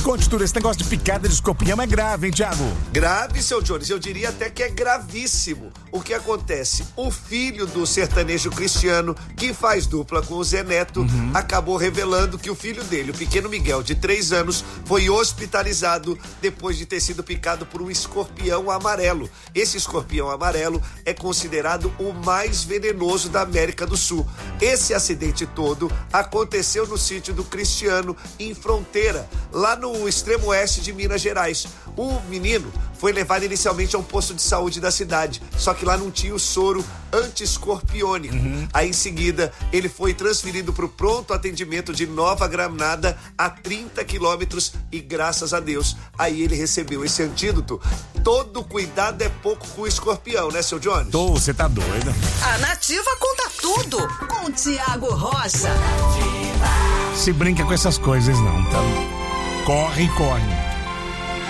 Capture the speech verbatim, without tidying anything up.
conte tudo. Esse negócio de picada de escorpião é grave, hein, Thiago? Grave, seu Jones. Eu diria até que é gravíssimo. O que acontece? O filho do sertanejo Cristiano, que faz dupla com o Zé Neto, uhum. acabou revelando que o filho dele, o pequeno Miguel, de três anos, foi hospitalizado depois de ter sido picado por um escorpião amarelo. Esse escorpião amarelo é considerado o mais venenoso da América do Sul. Esse acidente todo aconteceu no sítio do Cristiano, em Fronteira, lá no extremo oeste de Minas Gerais. O menino foi levado inicialmente a um posto de saúde da cidade, só que lá não tinha o soro anti-escorpiônico. Uhum. Aí em seguida ele foi transferido para o pronto atendimento de Nova Granada, a trinta quilômetros, e graças a Deus aí ele recebeu esse antídoto. Todo cuidado é pouco com o escorpião, né, seu Jones? Tô, você tá doido. A Nativa conta tudo com o Tiago Rocha. Se brinca com essas coisas não, tá? Corre, corre.